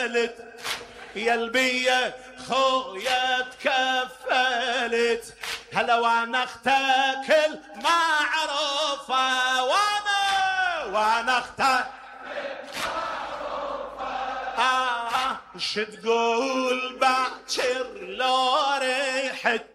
يا البية خويا تكفلت هلا وانا اختك المعروفة وانا اختك المعروفة. شو تقول باكر لو ريحت